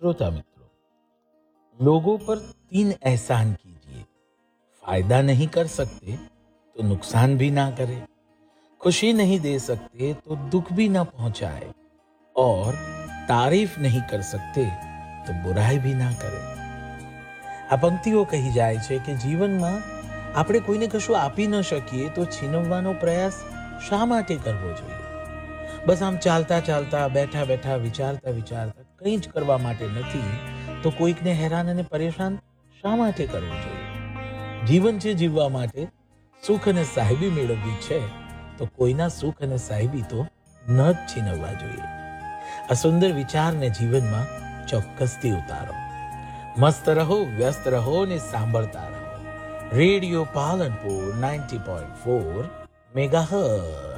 श्रोता मित्रों, लोगों पर 3 एहसान कीजिए। फायदा नहीं कर सकते तो नुकसान भी ना करे, खुशी नहीं दे सकते तो दुख भी ना पहुंचाए, और તારીફ નહીં કરી શકતે તો બુરાઈ ભી ના કરે. આ પંક્તિઓ કહી જાય છે કે જીવનમાં આપણે કોઈને કશું આપી ન શકીએ તો છીનવવાનો પ્રયાસ શા માટે કરવો જોઈએ? બસ આમ ચાલતા ચાલતા, બેઠા બેઠા, વિચારતા વિચારતા કંઈ જ કરવા માટે નથી તો કોઈકને હેરાન અને પરેશાન શા માટે કરવું જોઈએ? જીવન છે જીવવા માટે. સુખ અને સાહેબી મેળવવી છે તો કોઈના સુખ અને સાહેબી તો ન જ છીનવવા જોઈએ. આ સુંદર વિચારને જીવનમાં ચોક્કસથી ઉતારો. મસ્ત રહો, વ્યસ્ત રહો ને સાંભળતા રહો રેડિયો પાલનપુર 90.4 મેગાહર્ટ્ઝ.